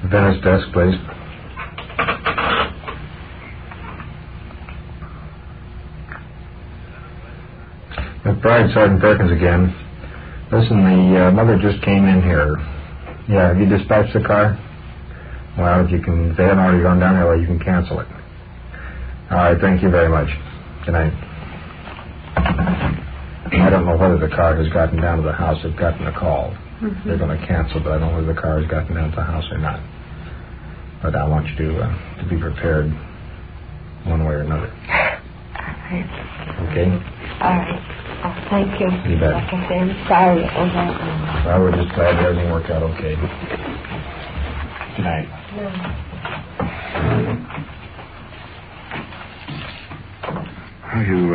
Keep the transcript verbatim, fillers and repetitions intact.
Venice desk, please. McBride, Sergeant Perkins again. Listen, the uh, mother just came in here. Yeah, have you dispatched the car? Well, if you can, if they haven't already gone down there, well, you can cancel it. All right, thank you very much. Good night. I don't know whether the car has gotten down to the house. They've gotten a call. Mm-hmm. They're going to cancel, but I don't know whether the car has gotten down to the house or not. But I want you to uh, to be prepared one way or another. Okay? All right. Oh, thank you. You bet. Like I say, I'm sorry it was that way. Well, we're just glad everything worked out okay. Good night. No. You